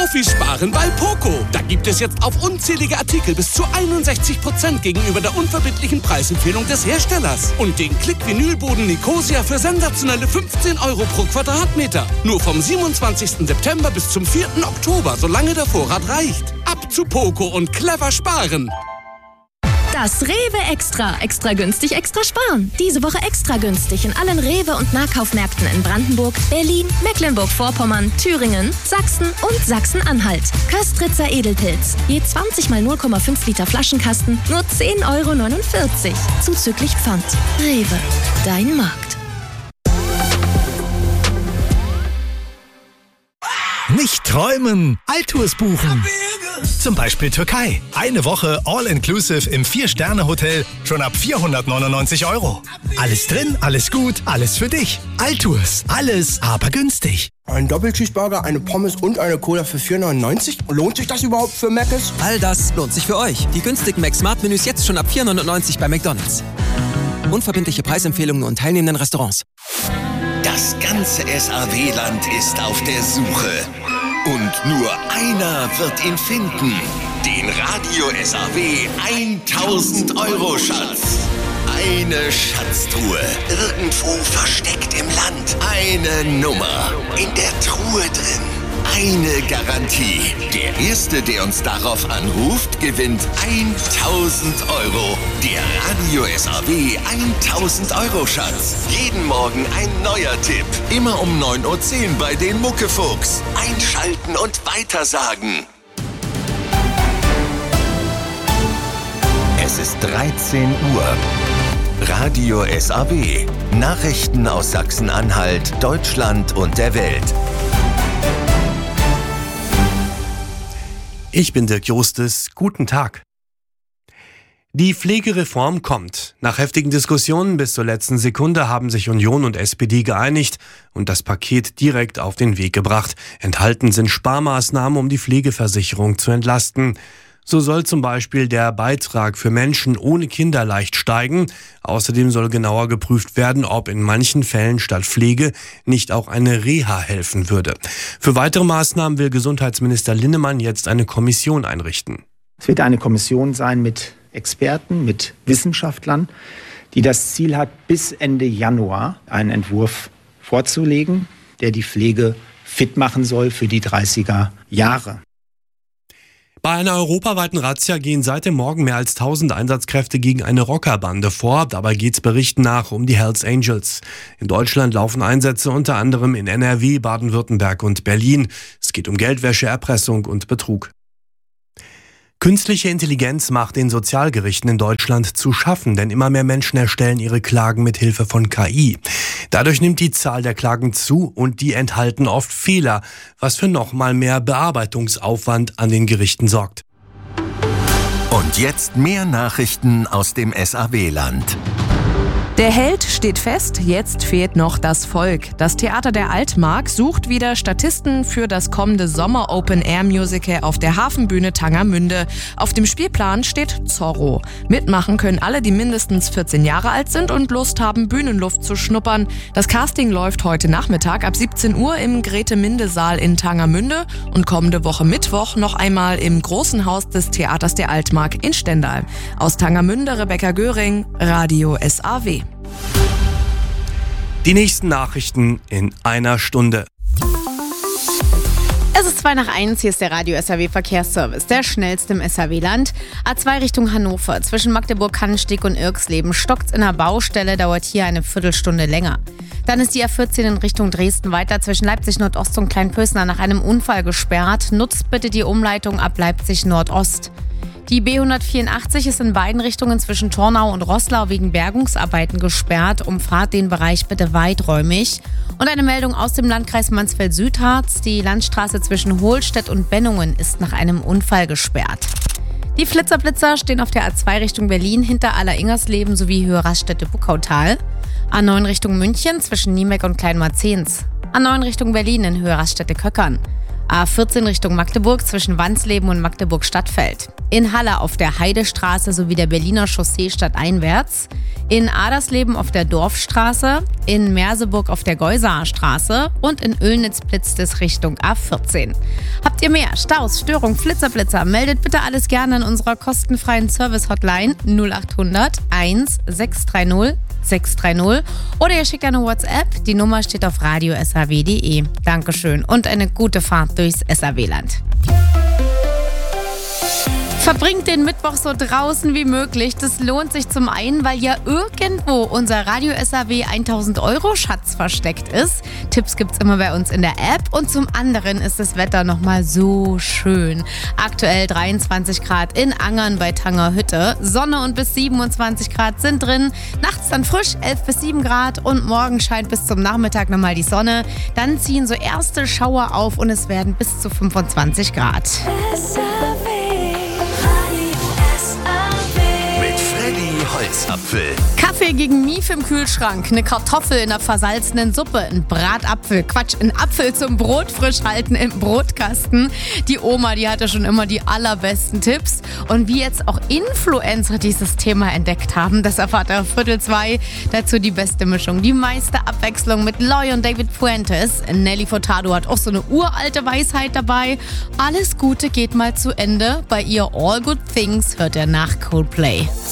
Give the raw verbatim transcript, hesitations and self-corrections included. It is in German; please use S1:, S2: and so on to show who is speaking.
S1: Profisparen bei Poco. Da gibt es jetzt auf unzählige Artikel bis zu einundsechzig Prozent gegenüber der unverbindlichen Preisempfehlung des Herstellers. Und den Klick-Vinylboden Nicosia für sensationelle fünfzehn Euro pro Quadratmeter. Nur vom siebenundzwanzigsten September bis zum vierten Oktober, solange der Vorrat reicht. Ab zu Poco und clever sparen.
S2: Das Rewe Extra. Extra günstig, extra sparen. Diese Woche extra günstig in allen Rewe- und Nahkaufmärkten in Brandenburg, Berlin, Mecklenburg-Vorpommern, Thüringen, Sachsen und Sachsen-Anhalt. Köstritzer Edelpilz. Je zwanzig mal null Komma fünf Liter Flaschenkasten, nur zehn Euro neunundvierzig. Zuzüglich Pfand. Rewe. Dein Markt.
S3: Nicht träumen, Altours buchen. Zum Beispiel Türkei. Eine Woche All-Inclusive im Vier-Sterne-Hotel schon ab vierhundertneunundneunzig Euro. Alles drin, alles gut, alles für dich. Altours. Alles, aber günstig.
S4: Ein Doppelcheeseburger, eine Pommes und eine Cola für vier neunundneunzig? Lohnt sich das überhaupt für Mc's?
S5: All das lohnt sich für euch. Die günstigen Mac-Smart-Menüs jetzt schon ab vier neunundneunzig bei McDonald's. Unverbindliche Preisempfehlungen und teilnehmenden Restaurants.
S6: Das ganze S A W-Land ist auf der Suche. Und nur einer wird ihn finden. Den Radio S A W tausend Euro Schatz. Eine Schatztruhe. Irgendwo versteckt im Land. Eine Nummer. In der Truhe drin. Eine Garantie. Der Erste, der uns darauf anruft, gewinnt tausend Euro. Der Radio S A W tausend Euro Schatz. Jeden Morgen ein neuer Tipp. Immer um neun Uhr zehn bei den Muckefuchs. Einschalten und weitersagen. Es ist dreizehn Uhr. Radio S A W. Nachrichten aus Sachsen-Anhalt, Deutschland und der Welt.
S7: Ich bin Dirk Jostes. Guten Tag. Die Pflegereform kommt. Nach heftigen Diskussionen bis zur letzten Sekunde haben sich Union und S P D geeinigt und das Paket direkt auf den Weg gebracht. Enthalten sind Sparmaßnahmen, um die Pflegeversicherung zu entlasten. So soll zum Beispiel der Beitrag für Menschen ohne Kinder leicht steigen. Außerdem soll genauer geprüft werden, ob in manchen Fällen statt Pflege nicht auch eine Reha helfen würde. Für weitere Maßnahmen will Gesundheitsminister Linnemann jetzt eine Kommission einrichten.
S8: Es wird eine Kommission sein mit Experten, mit Wissenschaftlern, die das Ziel hat, bis Ende Januar einen Entwurf vorzulegen, der die Pflege fit machen soll für die dreißiger Jahre.
S7: Bei einer europaweiten Razzia gehen seit dem Morgen mehr als tausend Einsatzkräfte gegen eine Rockerbande vor. Dabei geht's Berichten nach um die Hells Angels. In Deutschland laufen Einsätze unter anderem in N R W, Baden-Württemberg und Berlin. Es geht um Geldwäsche, Erpressung und Betrug. Künstliche Intelligenz macht den Sozialgerichten in Deutschland zu schaffen, denn immer mehr Menschen erstellen ihre Klagen mit Hilfe von K I. Dadurch nimmt die Zahl der Klagen zu und die enthalten oft Fehler, was für noch mal mehr Bearbeitungsaufwand an den Gerichten sorgt.
S6: Und jetzt mehr Nachrichten aus dem S A W-Land.
S9: Der Held steht fest, jetzt fehlt noch das Volk. Das Theater der Altmark sucht wieder Statisten für das kommende Sommer-Open-Air-Musical auf der Hafenbühne Tangermünde. Auf dem Spielplan steht Zorro. Mitmachen können alle, die mindestens vierzehn Jahre alt sind und Lust haben, Bühnenluft zu schnuppern. Das Casting läuft heute Nachmittag ab siebzehn Uhr im Grete-Minde-Saal in Tangermünde und kommende Woche Mittwoch noch einmal im Großen Haus des Theaters der Altmark in Stendal. Aus Tangermünde Rebecca Göring, Radio S A W.
S7: Die nächsten Nachrichten in einer Stunde.
S10: Es ist zwei nach eins, hier ist der Radio S A W Verkehrsservice, der schnellste im S A W-Land. A zwei Richtung Hannover, zwischen Magdeburg-Kannensteg und Irksleben stockt's in der Baustelle, dauert hier eine Viertelstunde länger. Dann ist die A vierzehn in Richtung Dresden weiter zwischen Leipzig Nordost und Kleinpösner nach einem Unfall gesperrt. Nutzt bitte die Umleitung ab Leipzig Nordost. Die B hundertvierundachtzig ist in beiden Richtungen zwischen Tornau und Roßlau wegen Bergungsarbeiten gesperrt. Umfahrt den Bereich bitte weiträumig. Und eine Meldung aus dem Landkreis Mansfeld-Südharz. Die Landstraße zwischen Hohlstedt und Bennungen ist nach einem Unfall gesperrt. Die Flitzerblitzer stehen auf der A zwei Richtung Berlin hinter Aller-Ingersleben sowie Höhe Raststätte-Buckautal. A neun Richtung München zwischen Niemeck und Kleinmarzens. A neun Richtung Berlin in Höhe Raststätte-Köckern. A vierzehn Richtung Magdeburg zwischen Wansleben und Magdeburg-Stadtfeld. In Halle auf der Heidestraße sowie der Berliner Chaussee stadteinwärts. In Adersleben auf der Dorfstraße. In Merseburg auf der Geusaer Straße. Und in Oelnitz blitzt es Richtung A vierzehn. Habt ihr mehr Staus, Störung, Flitzerblitzer? Meldet bitte alles gerne in unserer kostenfreien Service-Hotline null acht hundert eins sechs drei null sechs drei null oder ihr schickt eine WhatsApp. Die Nummer steht auf radio s a w punkt d e. Dankeschön und eine gute Fahrt durchs S A W-Land. Verbringt den Mittwoch so draußen wie möglich. Das lohnt sich zum einen, weil ja irgendwo unser Radio S A W tausend Euro Schatz versteckt ist. Tipps gibt's immer bei uns in der App. Und zum anderen ist das Wetter nochmal so schön. Aktuell dreiundzwanzig Grad in Angern bei Tangerhütte. Sonne und bis siebenundzwanzig Grad sind drin. Nachts dann frisch, elf bis sieben Grad. Und morgen scheint bis zum Nachmittag nochmal die Sonne. Dann ziehen so erste Schauer auf und es werden bis zu fünfundzwanzig Grad.
S6: Holzapfel.
S10: Kaffee gegen Mief im Kühlschrank, eine Kartoffel in einer versalzenen Suppe, ein Bratapfel, Quatsch, ein Apfel zum Brot frisch halten im Brotkasten. Die Oma, die hatte schon immer die allerbesten Tipps. Und wie jetzt auch Influencer dieses Thema entdeckt haben, das erfahrt ihr auf Viertel zwei. Dazu die beste Mischung, die meiste Abwechslung mit Loy und David Fuentes. Nelly Furtado hat auch so eine uralte Weisheit dabei. Alles Gute geht mal zu Ende. Bei ihr All Good Things hört er nach Coldplay.